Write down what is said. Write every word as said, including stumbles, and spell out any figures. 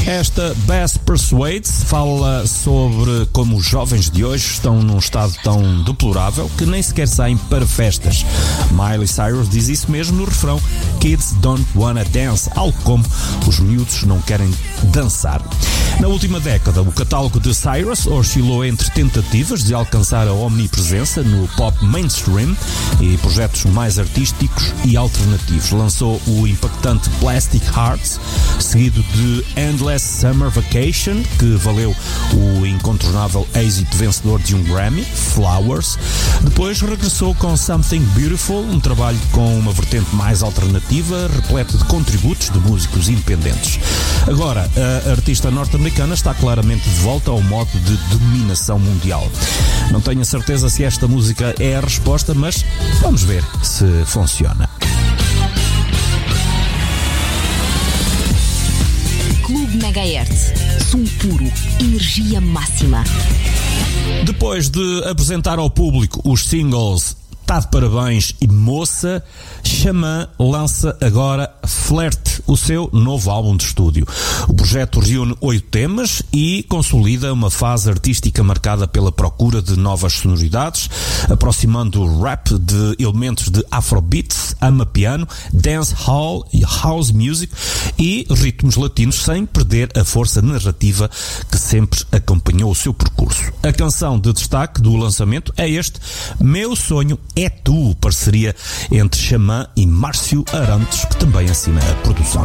Esta Best Persuades fala sobre como os jovens de hoje estão num estado tão deplorável que nem sequer saem para festas. Miley Cyrus diz isso mesmo no refrão Kids Don't Wanna Dance, algo como os miúdos não querem dançar. Na última década, o catálogo de Cyrus oscilou entre tentativas de alcançar a omnipresença no pop mainstream e projetos mais artísticos e alternativos. Lançou o impactante Plastic Hearts, seguido de Endless Summer Vacation, que valeu o incontornável êxito vencedor de um Grammy, Flowers. Depois regressou com Something Beautiful, um trabalho com uma vertente mais alternativa, repleto de contributos de músicos independentes. Agora, a artista norte-americana está claramente de volta ao modo de dominação mundial. Não tenho a certeza se esta música é a resposta, mas vamos ver se funciona. Clube Megahertz. Som puro, energia máxima. Depois de apresentar ao público os singles Tá de Parabéns e Moça, Xamã lança agora Flerte, o seu novo álbum de estúdio. O projeto reúne oito temas e consolida uma fase artística marcada pela procura de novas sonoridades, aproximando o rap de elementos de afrobeats, amapiano, dancehall e house music e ritmos latinos, sem perder a força narrativa que sempre acompanhou o seu percurso. A canção de destaque do lançamento é este Meu Sonho É Tu, parceria entre Xamã e Márcio Arantes, que também assina a produção.